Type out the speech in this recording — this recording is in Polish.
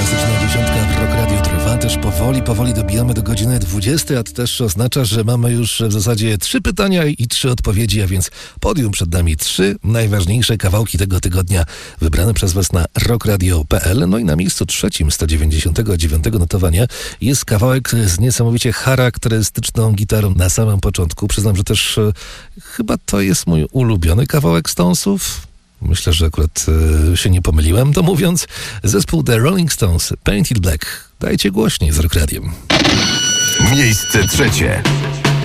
Muzyczna dziesiątka w Rock Radio trwa też powoli dobijamy do godziny 20, a to też oznacza, że mamy już w zasadzie 3 pytania i 3 odpowiedzi, a więc podium przed nami. 3 najważniejsze kawałki tego tygodnia wybrane przez Was na rockradio.pl. No i na miejscu 3 199 notowania jest kawałek z niesamowicie charakterystyczną gitarą na samym początku. Przyznam, że też chyba to jest mój ulubiony kawałek Stonesów. Myślę, że akurat się nie pomyliłem, to mówiąc. Zespół The Rolling Stones, Painted Black. Dajcie głośniej z Rock Radiem. Miejsce 3.